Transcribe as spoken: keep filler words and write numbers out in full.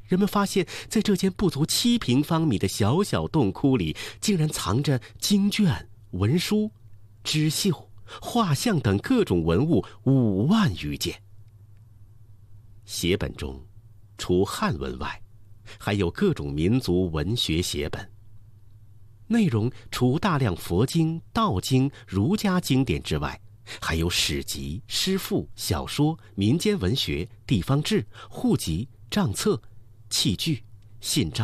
人们发现，在这间不足七平方米的小小洞窟里，竟然藏着经卷、文书、织绣、画像等各种文物五万余件。写本中，除汉文外，还有各种民族文学写本。内容除大量佛经、道经、儒家经典之外，还有史籍、诗赋、小说、民间文学、地方志、户籍、账册、器具、信札、